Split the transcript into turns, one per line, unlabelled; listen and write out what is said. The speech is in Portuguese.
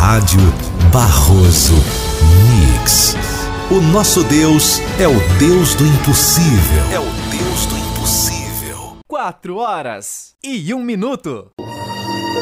Rádio Barroso Mix. O nosso Deus é o Deus do impossível. É o Deus do impossível.
4 horas e 1 minuto.